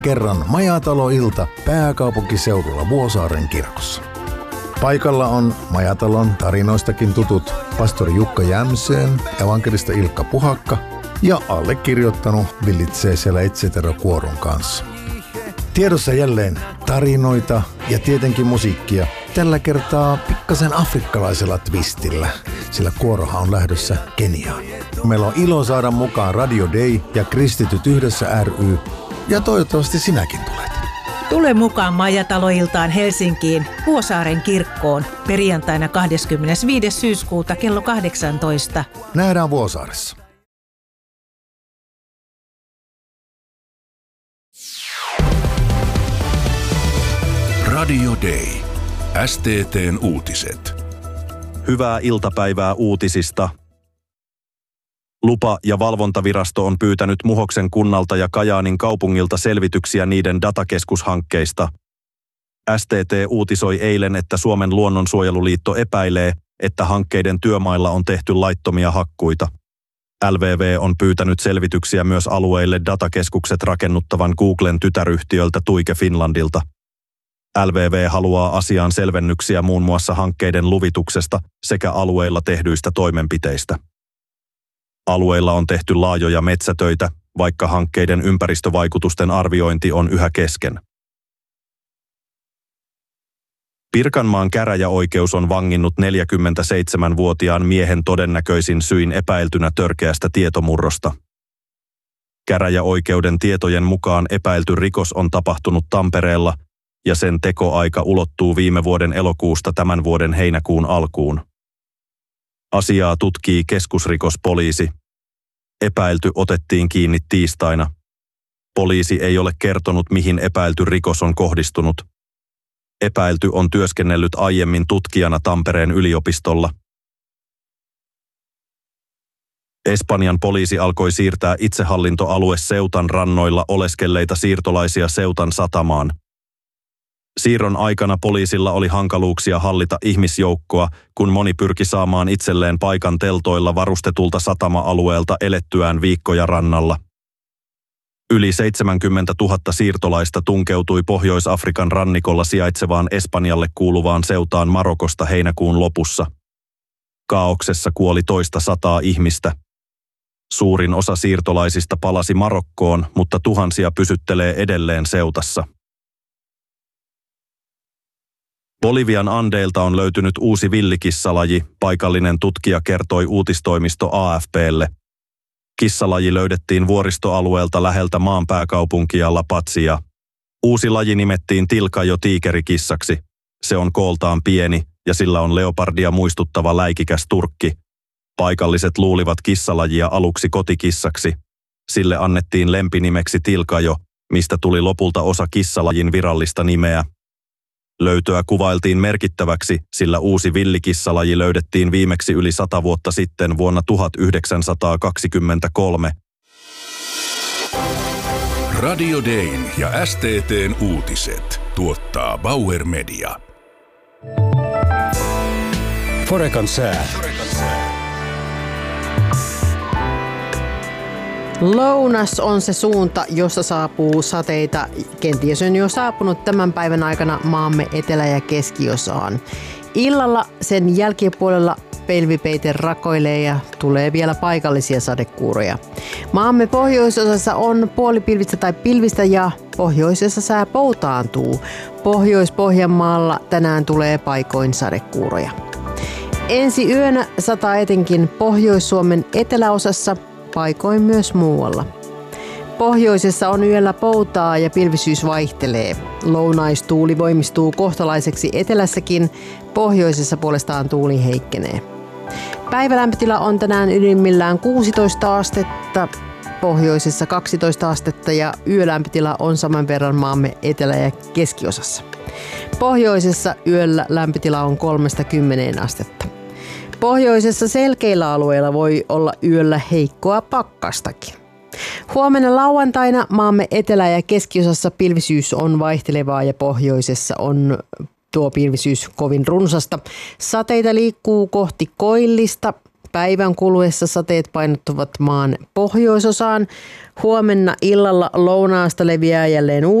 kerran Majatalo-ilta pääkaupunkiseudulla Vuosaaren kirkossa. Paikalla on Majatalon tarinoistakin tutut pastori Jukka Jämseen, evankelista Ilkka Puhakka ja allekirjoittanut villitsee siellä Etsetero-kuoron kanssa. Tiedossa jälleen tarinoita ja tietenkin musiikkia. Tällä kertaa pikkasen afrikkalaisella twistillä, sillä kuorohan on lähdössä Keniaan. Meillä on ilo saada mukaan Radio Day ja Kristityt yhdessä ry, ja toivottavasti sinäkin tulet. Tule mukaan Majatalo-iltaan Helsinkiin Vuosaaren kirkkoon perjantaina 25. syyskuuta kello 18. Nähdään Vuosaaressa. Radio Day. STT:n uutiset. Hyvää iltapäivää uutisista. Lupa- ja valvontavirasto on pyytänyt Muhoksen kunnalta ja Kajaanin kaupungilta selvityksiä niiden datakeskushankkeista. STT uutisoi eilen, että Suomen luonnonsuojeluliitto epäilee, että hankkeiden työmailla on tehty laittomia hakkuita. LVV on pyytänyt selvityksiä myös alueille datakeskukset rakennuttavan Googlen tytäryhtiöltä Tuike Finlandilta. LVV haluaa asiaan selvennyksiä muun muassa hankkeiden luvituksesta sekä alueilla tehdyistä toimenpiteistä. Alueilla on tehty laajoja metsätöitä, vaikka hankkeiden ympäristövaikutusten arviointi on yhä kesken. Pirkanmaan käräjäoikeus on vanginnut 47-vuotiaan miehen todennäköisin syin epäiltynä törkeästä tietomurrosta. Käräjäoikeuden tietojen mukaan epäilty rikos on tapahtunut Tampereella ja sen tekoaika ulottuu viime vuoden elokuusta tämän vuoden heinäkuun alkuun. Asiaa tutkii keskusrikospoliisi. Epäilty otettiin kiinni tiistaina. Poliisi ei ole kertonut, mihin epäilty rikos on kohdistunut. Epäilty on työskennellyt aiemmin tutkijana Tampereen yliopistolla. Espanjan poliisi alkoi siirtää itsehallintoalue Ceutan rannoilla oleskelleita siirtolaisia Ceutan satamaan. Siirron aikana poliisilla oli hankaluuksia hallita ihmisjoukkoa, kun moni pyrki saamaan itselleen paikan teltoilla varustetulta satama-alueelta elettyään viikkoja rannalla. Yli 70 000 siirtolaista tunkeutui Pohjois-Afrikan rannikolla sijaitsevaan Espanjalle kuuluvaan Ceutaan Marokosta heinäkuun lopussa. Kaaoksessa kuoli toista sataa ihmistä. Suurin osa siirtolaisista palasi Marokkoon, mutta tuhansia pysyttelee edelleen Ceutassa. Bolivian Andeilta on löytynyt uusi villikissalaji, paikallinen tutkija kertoi uutistoimisto AFP:lle. Kissalaji löydettiin vuoristoalueelta läheltä maan pääkaupunkia La Pazia. Uusi laji nimettiin Tilkajo-tiikerikissaksi. Se on kooltaan pieni ja sillä on leopardia muistuttava läikikäs turkki. Paikalliset luulivat kissalajia aluksi kotikissaksi. Sille annettiin lempinimeksi Tilkajo, mistä tuli lopulta osa kissalajin virallista nimeä. Löytöä kuvailtiin merkittäväksi, sillä uusi villikissalaji löydettiin viimeksi yli 100 vuotta sitten vuonna 1923. Radio Dayn ja STT:n uutiset tuottaa Bauer Media. Forekan sää. Lounas on se suunta, jossa saapuu sateita. Kenties on jo saapunut tämän päivän aikana maamme etelä- ja keskiosaan. Illalla sen jälkipuolella pelvipeite rakoilee ja tulee vielä paikallisia sadekuuroja. Maamme pohjoisosassa on puolipilvistä tai pilvistä ja pohjoisessa sää poutaantuu. Pohjois-Pohjanmaalla tänään tulee paikoin sadekuuroja. Ensi yönä sataa etenkin Pohjois-Suomen eteläosassa, paikoin myös muualla. Pohjoisessa on yöllä poutaa ja pilvisyys vaihtelee. Lounaistuuli voimistuu kohtalaiseksi etelässäkin, pohjoisessa puolestaan tuuli heikkenee. Päivälämpötila on tänään ylimmillään 16 astetta, pohjoisessa 12 astetta ja yölämpötila on saman verran maamme etelä- ja keskiosassa. Pohjoisessa yöllä lämpötila on 3–10 astetta. Pohjoisessa selkeillä alueilla voi olla yöllä heikkoa pakkastakin. Huomenna lauantaina maamme etelä- ja keskiosassa pilvisyys on vaihtelevaa ja pohjoisessa on tuo pilvisyys kovin runsasta. Sateita liikkuu kohti koillista. Päivän kuluessa sateet painottuvat maan pohjoisosaan. Huomenna illalla lounaasta leviää jälleen